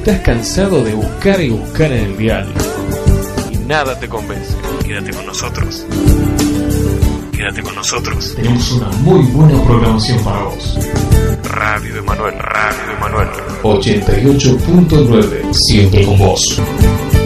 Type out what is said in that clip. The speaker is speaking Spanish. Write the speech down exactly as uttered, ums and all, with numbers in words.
estás cansado de buscar y buscar en el dial y nada te convence, quédate con nosotros. Quédate con nosotros. Tenemos una muy buena programación para vos. Radio Emanuel, Radio Emanuel. ochenta y ocho punto nueve, siempre con vos.